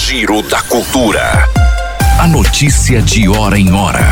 Giro da Cultura. A notícia de hora em hora.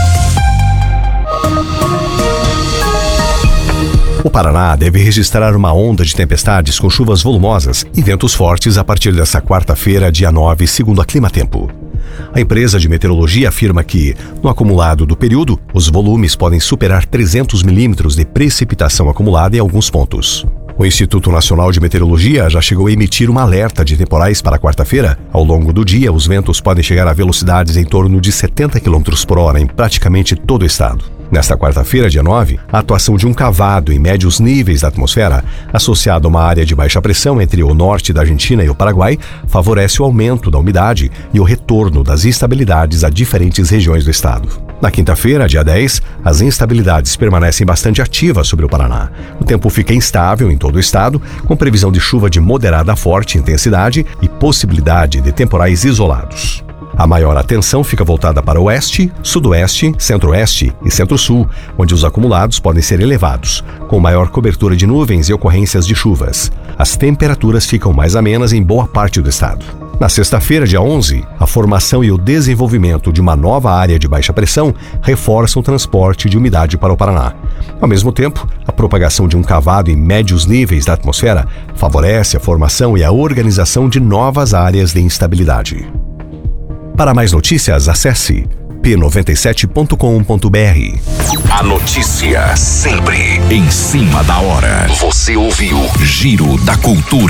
O Paraná deve registrar uma onda de tempestades com chuvas volumosas e ventos fortes a partir desta quarta-feira, dia 9, segundo a Climatempo. A empresa de meteorologia afirma que, no acumulado do período, os volumes podem superar 300 milímetros de precipitação acumulada em alguns pontos. O Instituto Nacional de Meteorologia já chegou a emitir um alerta de temporais para quarta-feira. Ao longo do dia, os ventos podem chegar a velocidades em torno de 70 km por hora em praticamente todo o estado. Nesta quarta-feira, dia 9, a atuação de um cavado em médios níveis da atmosfera, associado a uma área de baixa pressão entre o norte da Argentina e o Paraguai, favorece o aumento da umidade e o retorno das instabilidades a diferentes regiões do estado. Na quinta-feira, dia 10, as instabilidades permanecem bastante ativas sobre o Paraná. O tempo fica instável em todo o estado, com previsão de chuva de moderada a forte intensidade e possibilidade de temporais isolados. A maior atenção fica voltada para o oeste, sudoeste, centro-oeste e centro-sul, onde os acumulados podem ser elevados, com maior cobertura de nuvens e ocorrências de chuvas. As temperaturas ficam mais amenas em boa parte do estado. Na sexta-feira, dia 11, a formação e o desenvolvimento de uma nova área de baixa pressão reforçam o transporte de umidade para o Paraná. Ao mesmo tempo, a propagação de um cavado em médios níveis da atmosfera favorece a formação e a organização de novas áreas de instabilidade. Para mais notícias, acesse p97.com.br. A notícia sempre em cima da hora. Você ouviu Giro da Cultura.